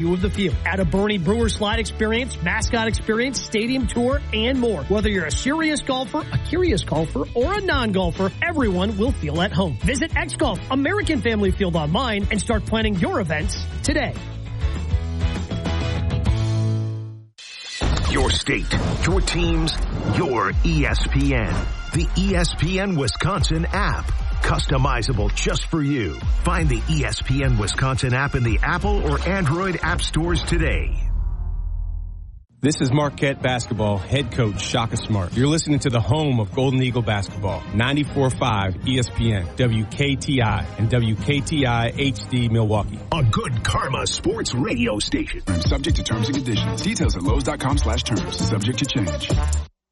of the field. Add a Bernie Brewer slide experience, mascot experience, stadium tour, and more. Whether you're a serious golfer, a curious golfer, or a non-golfer, everyone will feel at home. Visit X-Golf, American Family Field online, and start planning your events today. Your state, your teams, your ESPN. The ESPN Wisconsin app. Customizable just for you. Find the ESPN Wisconsin app in the Apple or Android app stores today. This is Marquette basketball head coach Shaka Smart. You're listening to the home of Golden Eagle basketball, 94.5 ESPN, WKTI, and WKTI HD Milwaukee. A good karma sports radio station. Subject to terms and conditions. Details at Lowe's.com/terms. Subject to change.